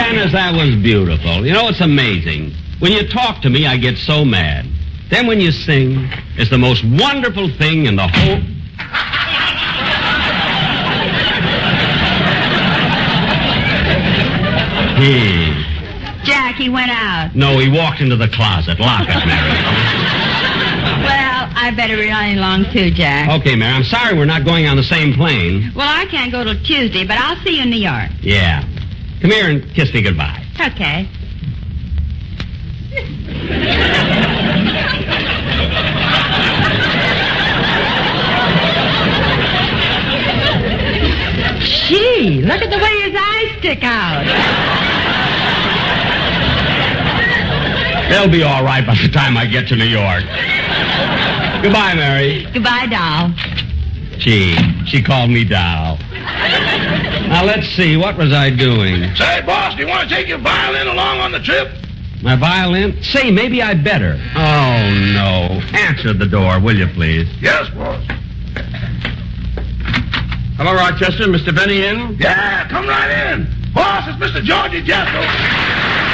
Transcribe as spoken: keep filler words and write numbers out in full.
Dennis, that was beautiful. You know, it's amazing. When you talk to me, I get so mad. Then when you sing, it's the most wonderful thing in the whole... Hmm. Jack, he went out. No, he walked into the closet. Lock it, Mary. Well, I better be running along too, Jack. Okay, Mary, I'm sorry we're not going on the same plane. Well, I can't go till Tuesday, but I'll see you in New York. Yeah. Come here and kiss me goodbye. Okay. Gee, look at the way his eyes stick out. They'll be all right by the time I get to New York. Goodbye, Mary. Goodbye, doll. Gee, she called me doll. Now, let's see. What was I doing? Say, boss, do you want to take your violin along on the trip? My violin? Say, maybe I'd better. Oh, no. Answer the door, will you, please? Yes, boss. Hello, Rochester. Mister Benny in? Yeah, come right in. Boss, it's Mister Georgie Jethro.